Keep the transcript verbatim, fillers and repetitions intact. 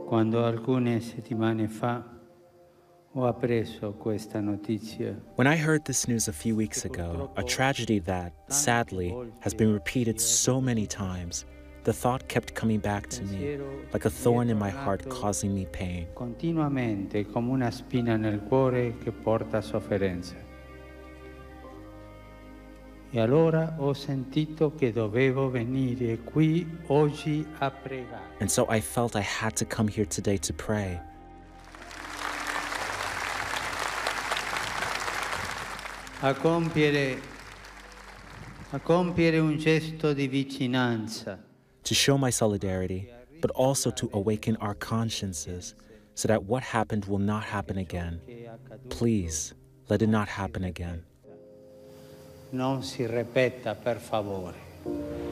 Quando alcune settimane fa ho appreso questa notizia. When I heard this news a few weeks ago, a tragedy that, sadly, has been repeated so many times, the thought kept coming back to me, like a thorn in my heart causing me pain. Continuamente come una spina nel cuore che porta sofferenza. E allora ho sentito che dovevo venire qui oggi a pregare. And so I felt I had to come here today to pray. A compiere, a compiere un gesto di vicinanza. To show my solidarity, but also to awaken our consciences so that what happened will not happen again. Please, let it not happen again. Non si ripeta, per favore.